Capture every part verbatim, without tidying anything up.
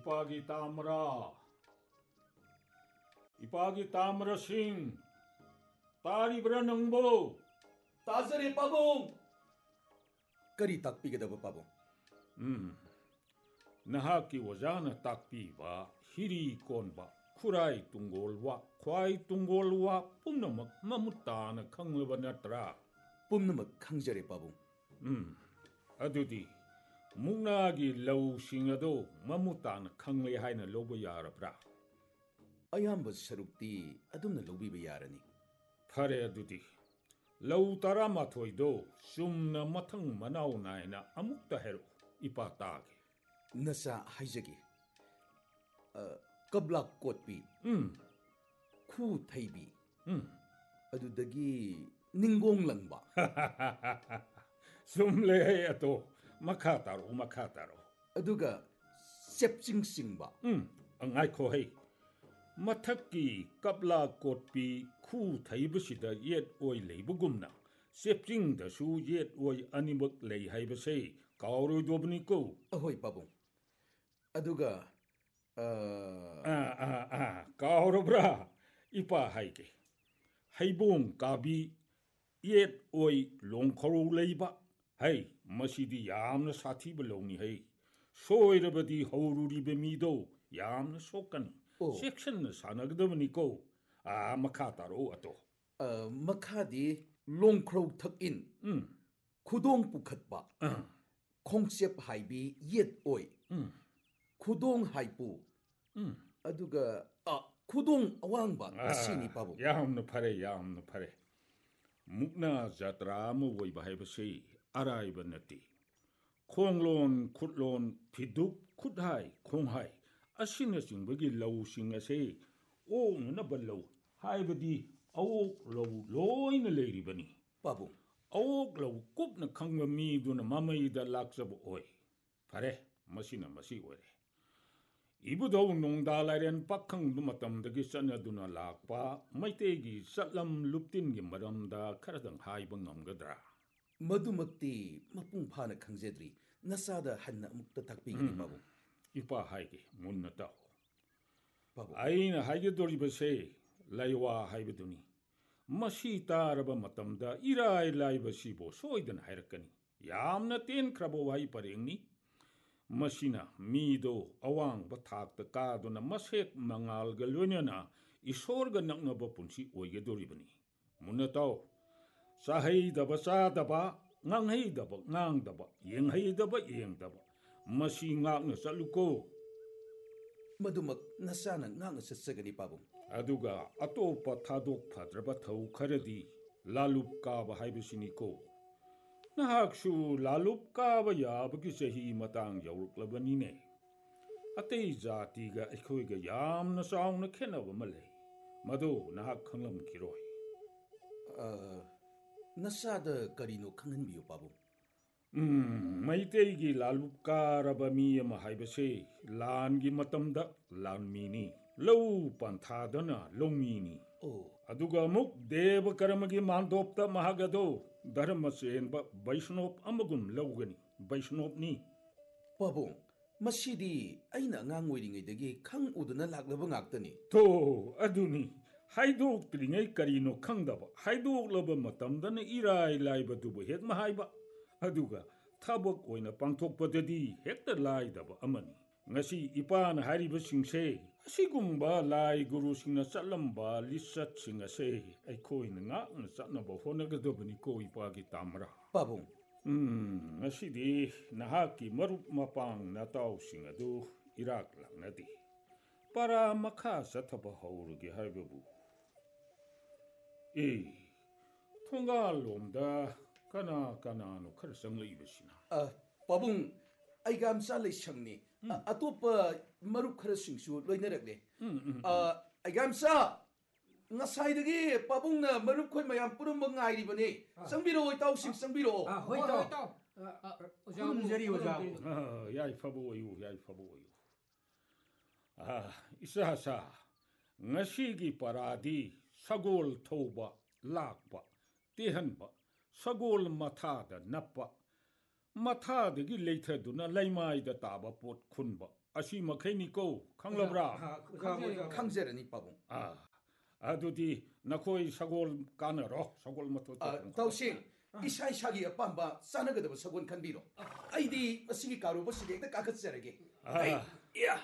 ipagi tamra ipagi tamra sing taribra nangbo Tazare pabong kari takpigedaba pabong 음 nahaki wajana takpiba hiri konba kurai tungolwa kwai tungolwa pumnamak mamutana khanglaba natra ꯄꯨꯝꯅꯃꯛ ꯈꯪꯖꯔꯦ ꯄꯥꯕꯨꯡ 음 ꯑꯗꯨꯗꯤ ꯃꯨꯛꯅꯥꯒꯤ ꯂꯧꯁꯤꯡ ꯑꯗꯨ ꯃꯃꯨꯠ ꯇꯥꯅ ꯈꯪꯂꯦ ꯍꯥꯏꯅ ꯂꯧꯕ ꯌꯥꯔꯕ꯭ꯔꯥ? ꯑꯌꯥꯝꯕ ꯁꯔꯨꯛꯇꯤ ꯑꯗꯨꯝꯅ ꯂꯧꯕꯤꯕ ꯌꯥꯔꯅꯤ ꯐꯔꯦ ꯑꯗꯨꯗꯤ ꯂꯧ ꯇꯔꯥꯃꯥꯊꯣꯏꯗꯣ ꯆꯨꯝꯅ ꯃꯊꯪ ꯃꯅꯥꯎ ꯅꯥꯏꯅ ꯑꯃꯨꯛꯇ ꯍꯥꯏꯔꯛꯎ ꯏꯄꯥ ꯇꯥꯒꯦ ꯅꯆꯥ ꯍꯥꯏꯖꯒꯦ ꯀꯕ꯭ꯂꯥꯛ ꯀꯣꯠꯄꯤ ꯎꯝ ꯈꯨ ꯊꯩꯕꯤ ꯎꯝ ꯑꯗꯨꯗꯒꯤ ꯅꯤꯡꯒꯣꯡ ꯂꯪꯕ ꯆꯨꯝꯂꯦ ꯑꯗꯣ ꯃꯈꯥ ꯇꯥꯔꯛꯎ ꯃꯈꯥ ꯇꯥꯔꯛꯎ ꯑꯗꯨꯒ ꯆꯦꯞꯆꯤꯡ ꯆꯤꯡꯕ ꯎꯝ ꯉꯥꯏꯈꯣ ꯍꯩ ꯃꯊꯛꯀꯤ ꯀꯞꯂꯥ ꯀꯣꯠꯄꯤ ꯈꯨ ꯊꯩꯕꯁꯤꯗ ꯌꯦꯠ ꯑꯣꯏ ꯂꯩꯕꯒꯨꯝꯅ ꯆꯦꯞꯆꯤꯡꯗꯁꯨ ꯌꯦꯠ ꯑꯣꯏ ꯑꯅꯤꯃꯛ ꯂꯩ ꯍꯥꯏꯕꯁꯦ ꯀꯥꯎꯔꯣꯏꯗꯧꯕꯅꯤꯀꯣ ꯑꯍꯣꯏ ꯄꯥꯕꯨꯡ ꯑꯗꯨꯒ ꯑꯥ ꯑꯥ ꯑꯥ ꯀꯥꯎꯔꯕ꯭ꯔꯥ ꯏꯄꯥ ꯍꯥꯏꯒꯦ ꯍꯩꯕꯣꯡ ꯀꯥꯕꯤ ꯌꯦꯠ ꯑꯣꯏ ꯂꯣꯡꯈꯔꯧ ꯂꯩꯕ ꯍꯩ ꯃꯁꯤꯗꯤ ꯌꯥꯝꯅ ꯁꯥꯊꯤꯕ ꯂꯧꯅꯤ ꯍꯩ ꯁꯣꯏꯔꯕꯗꯤ ꯍꯧꯔꯨꯔꯤꯕ ꯃꯤꯗꯣ ꯌꯥꯝꯅ ꯁꯣꯛꯀꯅꯤ ꯆꯦꯛꯁꯤꯟꯅ ꯁꯥꯟꯅꯒꯗꯕꯅꯤꯀꯣ ꯑꯥ ꯃꯈꯥ ꯇꯥꯔꯛꯎ ꯑꯇꯣ ꯃꯈꯥꯗꯤ ꯂꯣꯡꯈ꯭ꯔꯧ ꯊꯛꯏꯟ ꯎꯝ ꯈꯨꯗꯣꯡ ꯄꯨꯈꯠꯄ ꯈꯣꯡꯆꯦꯞ ꯍꯥꯏꯕꯤ ꯌꯦꯠ ꯑꯣꯏ ꯈꯨꯗꯣꯡ ꯍꯥꯏꯄꯨ ꯑꯗꯨꯒ ꯈꯨꯗꯣꯡ ꯑꯋꯥꯡꯕ ꯑꯁꯤꯅꯤ ꯄꯥꯕꯨꯡ ꯌꯥꯝꯅ ꯐꯔꯦ ꯌꯥꯝꯅ ꯐꯔꯦ ꯃꯨꯛꯅꯥ ꯖꯇ꯭ꯔꯥ ꯑꯃ ꯑꯣꯏꯕ ꯍꯥꯏꯕꯁꯤ ꯑꯔꯥꯏꯕ ꯅꯠꯇꯦ ꯈꯣꯡꯂꯣꯟ ꯈꯨꯠꯂꯣꯟ ꯐꯤꯗꯨꯛ ꯈꯨꯠꯍꯥꯏ ꯈꯣꯡꯍꯥꯏ ꯑꯁꯤꯅꯆꯤꯡꯕꯒꯤ ꯂꯧꯁꯤꯡ ꯑꯁꯦ ꯑꯣꯛꯅꯅꯕ ꯂꯧ ꯍꯥꯏꯕꯗꯤ ꯑꯋꯣꯛ ꯂꯧ ꯂꯣꯏꯅ ꯂꯩꯔꯤꯕꯅꯤ ꯄꯥꯕꯨꯡ ꯑꯋꯣꯛ ꯂꯧ ꯀꯨꯞꯅ ꯈꯪꯕ ꯃꯤꯗꯨꯅ ꯃꯃꯩꯗ ꯂꯥꯛꯆꯕ ꯑꯣꯏ ꯐꯔꯦ ꯃꯁꯤꯅ ꯃꯁꯤ ꯑꯣꯏꯔꯦ ꯏꯕꯨꯙꯧ ꯅꯣꯡꯗꯥ ꯂꯥꯏꯔꯦꯟ ꯄꯥꯈꯪꯕ ꯃꯇꯝꯗꯒꯤ ꯆꯠꯅꯗꯨꯅ ꯂꯥꯛꯄ ꯃꯩꯇꯩꯒꯤ ꯆꯠꯂꯝ ꯂꯨꯞꯇꯤꯟꯒꯤ ꯃꯔꯝꯗ ꯈꯔꯗꯪ ꯍꯥꯏꯕ ꯉꯝꯒꯗ꯭ꯔꯥ? ꯃꯗꯨꯃꯛꯇꯤ ꯃꯄꯨꯡ ꯐꯥꯅ ꯈꯪꯖꯗ꯭ꯔꯤ ꯅꯆꯥꯗ ꯍꯟꯅ ꯑꯃꯨꯛꯇ ꯇꯥꯛꯄꯤꯒꯅꯤ ꯄꯥꯕꯨꯡ ꯏꯄꯥ ꯍꯥꯏꯒꯦ ꯃꯨꯟꯅ ꯇꯥꯎ ꯄꯥꯕꯨꯡ ꯑꯩꯅ ꯍꯥꯏꯒꯗꯧꯔꯤꯕꯁꯦ ꯂꯩꯋꯥ ꯍꯥꯏꯕꯗꯨꯅꯤ ꯃꯁꯤ ꯇꯥꯔꯕ ꯃꯇꯝꯗ ꯏꯔꯥꯏ ꯂꯥꯏꯕꯁꯤꯕꯨ ꯁꯣꯏꯗꯅ ꯍꯥꯏꯔꯛꯀꯅꯤ ꯌꯥꯝꯅ ꯇꯦꯟꯈ꯭ꯔꯕ ꯋꯥꯍꯩ ꯄꯔꯦꯡꯅꯤ ꯃꯁꯤꯅ ꯃꯤꯗꯣ ꯑꯋꯥꯡꯕ ꯊꯥꯛꯇ ꯀꯥꯗꯨꯅ ꯃꯁꯦꯛ ꯃꯉꯥꯜꯒ ꯂꯣꯏꯅꯅ ꯏꯁꯣꯔꯒ ꯅꯛꯅꯕ ꯄꯨꯟꯁꯤ ꯑꯣꯏꯒꯗꯧꯔꯤꯕꯅꯤ ꯃꯨꯟꯅ ꯇꯥꯎ ꯆꯥꯍꯩꯗꯕ ꯆꯥꯗꯕ ꯉꯥꯡꯍꯩꯗꯕ ꯉꯥꯡꯗꯕ ꯌꯦꯡꯍꯩꯗꯕ ꯌꯦꯡꯗꯕ ꯃꯁꯤ ꯉꯥꯛꯅ ꯆꯠꯂꯨꯀꯣ ꯃꯗꯨꯃꯛ ꯅꯆꯥꯅ ꯉꯥꯛꯅ ꯆꯠꯆꯒꯅꯤ ꯄꯥꯕꯨꯡ ꯑꯗꯨꯒ ꯑꯇꯣꯞꯄ ꯊꯥꯗꯣꯛ ꯐꯗ꯭ꯔꯕ ꯊꯧ ꯈꯔꯗꯤ ꯂꯥꯂꯨꯞ ꯀꯥꯕ ꯍꯥꯏꯕꯁꯤꯅꯤꯀꯣ ꯅꯍꯥꯛꯁꯨ ꯂꯥꯂꯨꯞ ꯀꯥꯕ ꯌꯥꯕꯒꯤ ꯆꯍꯤ ꯃꯇꯥꯡ ꯌꯧꯔꯛꯂꯕꯅꯤꯅꯦ ꯑꯇꯩ ꯖꯥꯇꯤꯒ ꯑꯩꯈꯣꯏꯒ ꯌꯥꯝꯅ ꯆꯥꯎꯅ ꯈꯦꯠꯅꯕ ꯑꯃ ꯂꯩ ꯃꯗꯨ ꯅꯍꯥꯛ ꯈꯪꯂꯝꯈꯤꯔꯣꯏ ꯅꯆꯥꯗ ꯀꯔꯤꯅꯣ ꯈꯪꯍꯟꯕꯤꯌꯨ ꯄꯥꯕꯨꯡ ꯎꯝ ꯃꯩꯇꯩꯒꯤ ꯂꯥꯂꯨꯞ ꯀꯥꯔꯕ ꯃꯤ ꯑꯃ ꯍꯥꯏꯕꯁꯦ ꯂꯥꯟꯒꯤ ꯃꯇꯝꯗ ꯂꯥꯟꯃꯤꯅꯤ ꯂꯧ ꯄꯟꯊꯥꯗꯅ ꯂꯧꯃꯤꯅꯤ ꯑꯗꯨꯒ ꯑꯃꯨꯛ ꯗꯦꯕ ꯀꯔꯃꯒꯤ ꯃꯥꯟꯗꯣꯞꯇ ꯃꯍꯥꯛ ꯑꯗꯣ ꯙꯔꯃ ꯆꯦꯟꯕ ꯕꯩꯁꯅꯣꯞ ꯑꯃꯒꯨꯝ ꯂꯧꯒꯅꯤ ꯕꯩꯁꯅꯣꯞꯅꯤ ꯄꯥꯕꯨꯡ ꯃꯁꯤꯗꯤ ꯑꯩꯅ ꯑꯉꯥꯡ ꯑꯣꯏꯔꯤꯉꯩꯗꯒꯤ ꯈꯪ ꯎꯗꯨꯅ ꯂꯥꯛꯂꯕ ꯉꯥꯛꯇꯅꯤ ꯊꯣ ꯑꯗꯨꯅꯤ ꯍꯥꯏꯗꯣꯛꯇ꯭ꯔꯤꯉꯩ ꯀꯔꯤꯅꯣ ꯈꯪꯗꯕ ꯍꯥꯏꯗꯣꯛꯂꯕ ꯃꯇꯝꯗꯅ ꯏꯔꯥꯏ ꯂꯥꯏꯕꯗꯨꯕꯨ ꯍꯦꯛ ꯃꯍꯥꯏꯕ ꯑꯗꯨꯒ ꯊꯕꯛ ꯑꯣꯏꯅ ꯄꯥꯡꯊꯣꯛꯄꯗꯗꯤ ꯍꯦꯛꯇ ꯂꯥꯏꯗꯕ ꯑꯃꯅꯤ ngasi ipana hariba singse asigumba lai guru singna chalamba lisat singase aikhoi nga na chatna ba honagadobani ko ipa gi tamra pabung um ngasi di nahaki marup mapang nataw singadu irak langnadi para makha sathaba haurugi haibabu e thonga lomda kana kana no khar sanglibasina ah pabung ai gam sa le sangni atopa marup khara singsu loinaragle ah ai gam sa ngasai-dagi pabung na marup khoi mayam purum ngai ri bani sangbiro oi taw sing sangbiro ah hoi taw ojam jari ojam ah yai fabo yu yai fabo yu ah isa sa ngasi gi paradi sagol thoba lakpa tehanba sagol matha da nappa 마타ꯗꯒꯤ ꯂꯩꯊꯗꯨꯅ ꯂꯩꯃꯥꯏꯗ ꯇꯥꯕ ꯄꯣꯠ ꯈꯨꯟꯕ ꯑꯁꯤ ꯃꯈꯩꯅꯤꯀꯣ ꯈꯪꯂꯕ꯭ꯔꯥ? ꯈꯪꯖꯔꯅꯤ ꯄꯥꯕꯨꯡ. 아, 아두디 나코이 사골 까너로 사골 모토 ꯇꯧꯁꯤꯡ 이사 이사기 아빠amba 싸나거든 서곤 칸비로. 아이디 시기 가루버 시기에 까긋자르게. 아, 야.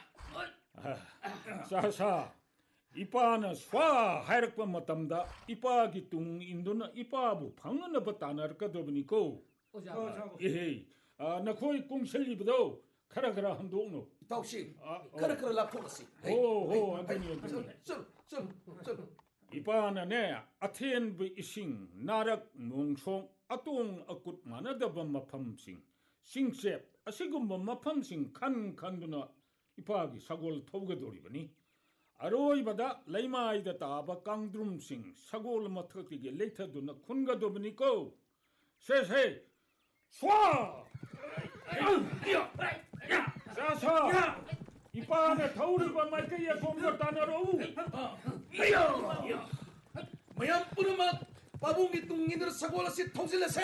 사사 이빠는 스와 하이럭번 못담다 이빠기 뚱 인도나 이빠부 방언을 버따나르까더니고 예, 아 나코이 꿍셀리브도 카라카라 한동노. tau싱 카라카라 랍토시. 오오 안토니 안토니. 좀 이빠나네 아테엔부 이싱 나락 몽송 아똥 아굿 마나다바 마팜싱 싱셉 아시금바 마팜싱 칸 칸두나 이빠기 사골 토우게 도리버니 아로이바다 레이마이다 따바 깡드룸싱 사골 마트기게 레이터두나 쿤가도버니고 세세 쏴 자사 이빠나 타우르바 마이카야 곰거 따나로 Mayam punumak pabung itong nginer sa gola si Tausilase.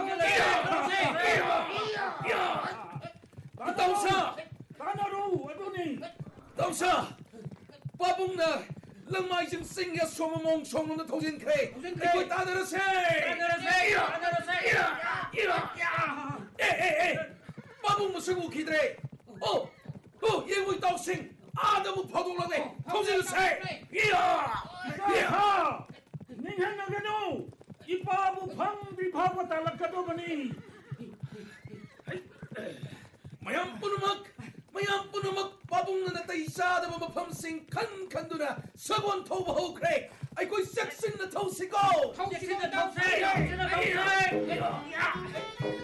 Tausa, 따나로 아도니 Tausa, pabung na lang may sing sing ya somomong somong na Tausin kay. Ikoy tanarase. Eh eh eh, pabung mo sugo kidre. Oh, oh, yegoy Tausing. 아너무 파동라네 통신세 이야 이하 닝행나게노 이빠부 방비 바보 달라카도버니 mayam punumak mayam punumak pabong na natay isa na mapamsing kan kanduna sabon toba ho kre ay ko'y seksin na tausigo Tausin na tausin! Tausin na tausin!